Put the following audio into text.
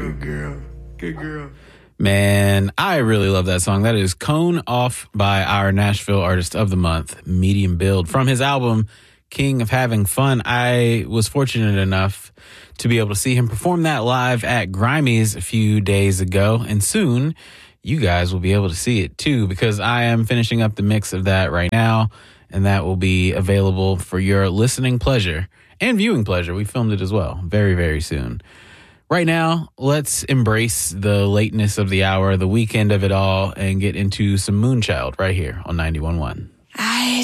Good girl. Good girl. Man, I really love that song. That is Cone Off by our Nashville Artist of the Month, Medium Build, from his album King of Having Fun. I was fortunate enough to be able to see him perform that live at Grimey's a few days ago, and soon you guys will be able to see it too, because I am finishing up the mix of that right now, and that will be available for your listening pleasure and viewing pleasure. We filmed it as well very, very soon. Right now, let's embrace the lateness of the hour, the weekend of it all, and get into some Moonchild right here on 91.1.